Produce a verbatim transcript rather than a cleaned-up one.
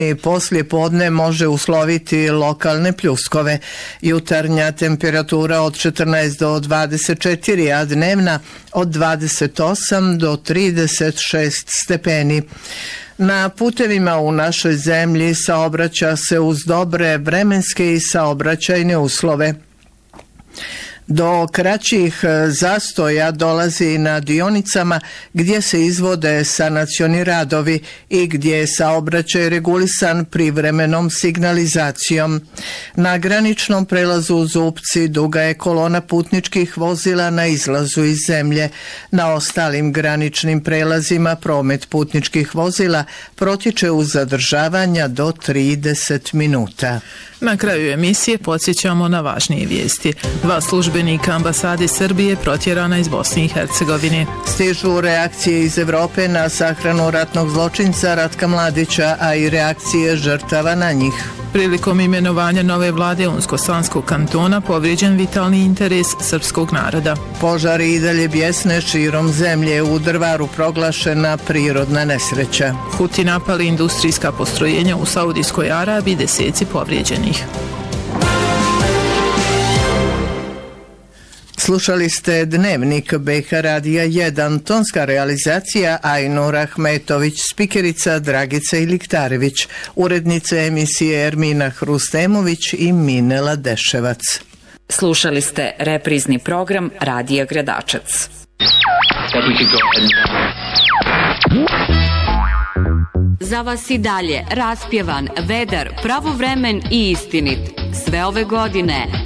I poslije podne može usloviti lokalne pljuskove. Jutarnja temperatura od četrnaest do dvadeset četiri, a dnevna od dvadeset osam do trideset šest stepeni. Na putevima u našoj zemlji saobraća se uz dobre vremenske i saobraćajne uslove. Do kraćih zastoja dolazi na dionicama gdje se izvode sanacioni radovi i gdje je saobraćaj regulisan privremenom signalizacijom. Na graničnom prelazu Zupci duga je kolona putničkih vozila na izlazu iz zemlje. Na ostalim graničnim prelazima promet putničkih vozila protječe uz zadržavanja do trideset minuta. Na kraju emisije podsjećamo na važnije vijesti. Dva službenika ambasade Srbije protjerana iz Bosne i Hercegovine. Stižu reakcije iz Evrope na sahranu ratnog zločinca Ratka Mladića, a i reakcije žrtava na njih. Prilikom imenovanja nove vlade Unsko-Sanskog kantona povrijeđen vitalni interes srpskog naroda. Požari i dalje bjesne širom zemlje, u Drvaru proglašena prirodna nesreća. Huti napali industrijska postrojenja u Saudijskoj Arabiji, deseci povrijeđenih. Slušali ste Dnevnik B H Radija jedan, tonska realizacija Ajnur Ahmetović, spikerica Dragica Iliktarević, urednice emisije Ermina Hrustemović i Minela Deševac. Slušali ste reprizni program Radija Gradačac. Za vas i dalje raspjevan, vedar, pravovremen i istinit. Sve ove godine